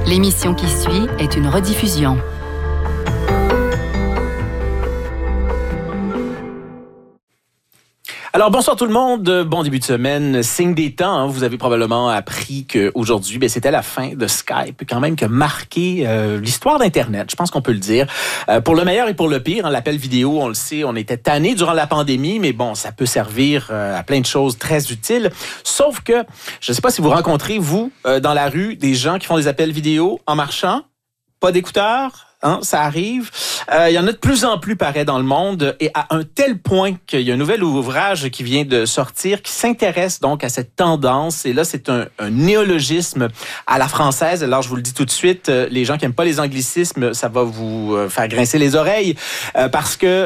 L'émission qui suit est une rediffusion. Alors, bonsoir tout le monde. Bon début de semaine. Signe des temps. Hein. Vous avez probablement appris qu'aujourd'hui, c'était la fin de Skype, quand même, qui a marqué l'histoire d'Internet. Je pense qu'on peut le dire. Pour le meilleur et pour le pire, hein, l'appel vidéo, on le sait, on était tannés durant la pandémie, mais bon, ça peut servir à plein de choses très utiles. Sauf que, je ne sais pas si vous rencontrez, vous, dans la rue, des gens qui font des appels vidéo en marchant, pas d'écouteurs. Hein, ça arrive. Il y en a de plus en plus, paraît, dans le monde, et à un tel point qu'il y a un nouvel ouvrage qui vient de sortir qui s'intéresse donc à cette tendance. Et là, c'est un néologisme à la française. Alors, je vous le dis tout de suite, les gens qui n'aiment pas les anglicismes, ça va vous faire grincer les oreilles parce que